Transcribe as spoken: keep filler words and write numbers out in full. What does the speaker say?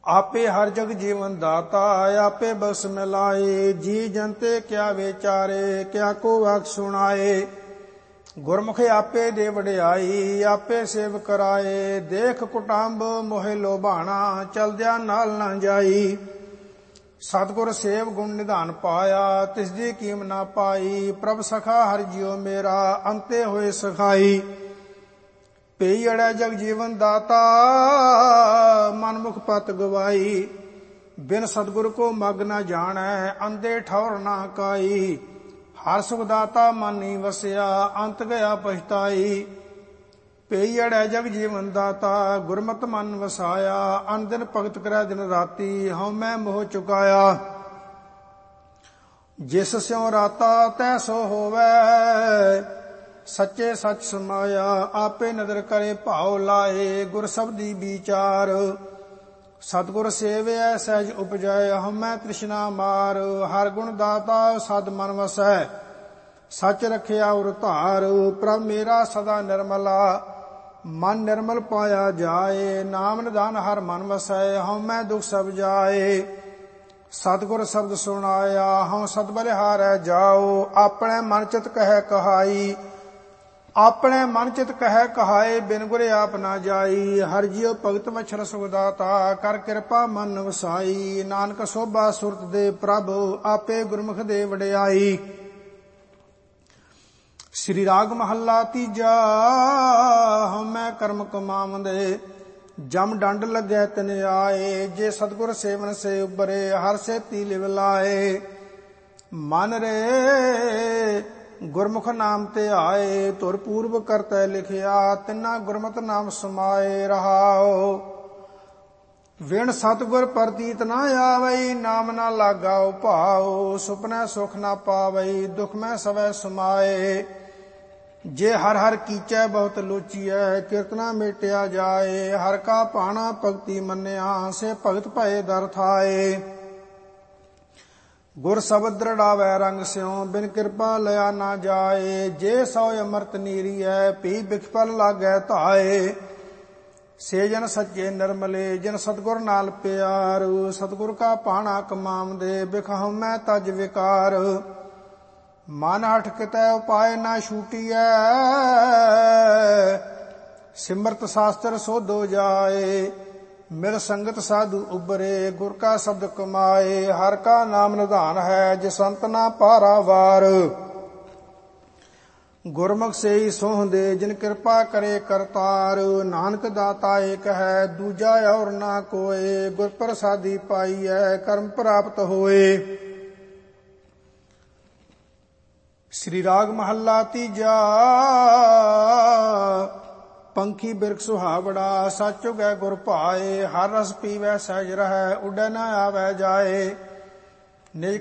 आपे हर जग जीवन दाता, आपे बस मिलाए। जी जनते क्या विचारे, क्या को वाक सुनाए। गुरमुख आपे दे वडियाई, आपे सेव कराए। देख कुटुंब मोहे लोभाना, चलद्या नाल ना जाई। सतगुर सेव गुण निधान पाया, तिसदी कीम ना पाई। प्रभ सखा हर जियो मेरा, अंते होए सखाई। पेई अड़ै जग जीवन दाता, मनमुख पत गवाई। बिन सतगुर को मग न जानै, अंधे ठौर ना काई। हर सुख दाता मन नहीं वसिया, अंत गया पछताई। पेई अड़ै जग जीवन दाता, गुरमत मन वसाया। अन दिन भगत करै दिन राती, हਉ मैं मोह चुकाया। जिस स्यों राता तै सो होवै, सच्चे सच समाया। आपे नदर करे भाव लाए, गुर शब्दी विचार। सतगुर सेवै सहज उपजै, हमै तृष्णा मार। हर गुण दाता सद मन वसै, सच रखिया उर धार। प्रभ मेरा सदा निर्मला, मन निर्मल पाया जाए। नाम निधान हर मन वसै, हमै दुख सब जाए। सतगुर शब्द सुनाया, हਉ सद बलिहारै जाओ। अपने मन चित कहै कहाई, ਆਪਣੇ ਮਨ ਚਿਤ ਕਹਿ ਕਹਾਏ। ਬਿਨ ਗੁਰ ਆਪ ਨਾ ਜਾਈ। ਹਰ ਜਿਉ ਭਗਤ ਵਛਰ ਸੁਖ ਦਾਤਾ, ਕਰ ਕਿਰਪਾ ਮਨ ਵਸਾਈ। ਨਾਨਕ ਸੋਭਾ ਸੁਰਤ ਦੇ ਪ੍ਰਭ, ਆਪੇ ਗੁਰਮੁਖ ਦੇ ਵਡਿਆਈ। ਸ੍ਰੀ ਰਾਗ ਮਹੱਲਾ ਤੀਜਾ। ਹਉਮੈ ਕਰਮ ਕਮਾਵੰਦੇ, ਜਮ ਡੰਡ ਲੱਗੈ ਤਿਨ ਆਏ। ਜੇ ਸਤਿਗੁਰ ਸੇਵਨ ਸੇ ਉਬਰੇ, ਹਰ ਸੇਤੀ ਲਿਵ ਲਾਏ। ਮਨ ਰੇ ਗੁਰਮੁਖ ਨਾਮ ਤੇ ਆਏ, ਧੁਰ ਪੂਰਬ ਕਰਤੈ ਲਿਖਿਆ। ਤਿੰਨਾ ਗੁਰਮਤਿ ਨਾਮ ਸਮਾਏ ਰਹਾਓ। ਵਿਣ ਸਤਿਗੁਰ ਪ੍ਰਤੀਤ ਨਾ ਆਵਈ, ਨਾਮ ਨਾ ਲਾਗਾ ਉਭਾਉ। ਸੁਪਨੈ ਸੁਖ ਨਾ ਪਾਵਈ, ਦੁਖ ਮੈਂ ਸਵੈ ਸਮਾਏ। ਜੇ ਹਰ ਹਰ ਕੀਚੈ ਬਹੁਤ ਲੋਚੀਐ, ਕੀਰਤਨਾ ਮੇਟਿਆ ਜਾਏ। ਹਰ ਕਾ ਭਾਣਾ ਭਗਤੀ ਮੰਨਿਆ, ਸੇ ਭਗਤ ਭਏ ਦਰ ਥਾਏ। ਗੁਰ ਸ਼ਬਦ ਦ੍ਰਿੜਾਵੈ ਰੰਗ ਸਿਉ, ਬਿਨ ਕਿਰਪਾ ਲਿਆ ਨਾ ਜਾਏ। ਜੇ ਸੋ ਅੰਮ੍ਰਿਤ ਨੀਰੀਐ, ਪੀ ਬਿਖਪਲ ਲਾਗੈ ਧਾਏ। ਸੇ ਜਨ ਸੱਚੇ ਨਿਰਮਲੇ, ਜਿਨ ਸਤਿਗੁਰ ਨਾਲ ਪਿਆਰ। ਸਤਿਗੁਰ ਕਾ ਭਾਣਾ ਕਮਾਵੰਦੇ, ਬਿਖ ਹਉਮੈ ਤਜ ਵਿਕਾਰ। ਮਨ ਹਠ ਕਿਤੈ ਉਪਾਏ ਨਾ ਛੂਟੀਐ, ਸਿਮਰਤ ਸ਼ਾਸਤਰ ਸੋਧੋ ਜਾਏ। ਮਿਲ ਸੰਗਤ ਸਾਧੂ ਉਬਰੇ, ਗੁਰ ਕਾ ਸ਼ਬਦ ਕਮਾਏ। ਹਰ ਕਾ ਨਾਮ ਨਿਧਾਨ ਹੈ, ਜੇ ਸੰਤ ਨਾ ਪਾਰਾਵਾਰ। ਗੁਰਮੁਖ ਸੇਈ ਸੋਹੰਦੇ, ਜਿਨ ਕਿਰਪਾ ਕਰੇ ਕਰਤਾਰ। ਨਾਨਕ ਦਾਤਾ ਏਕ ਹੈ, ਦੂਜਾ ਔਰ ਨਾ ਕੋਏ। ਗੁਰ ਪ੍ਰਸਾਦੀ ਪਾਈਐ, ਕਰਮ ਪ੍ਰਾਪਤ ਹੋਏ। ਸ੍ਰੀ ਰਾਗ ਮਹੱਲਾ ਤੀਜਾ। ਪੰਖੀ ਬਿਰਖ ਸੁਹਾਵੜਾ, ਸਚ ਉਗੈ ਗੁਰ ਭਾਏ। ਹਰ ਰਸ ਪੀਵੈ ਸਹਿਜ ਰਹੈ, ਉੱਡੈ ਨਾ ਆਵੈ ਜਾਏ। ਨਿਜ